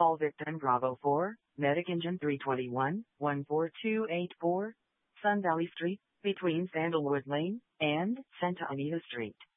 Call victim Bravo 4, Medic Engine 321, 14284, Sun Valley Street, between Sandalwood Lane and Santa Anita Street.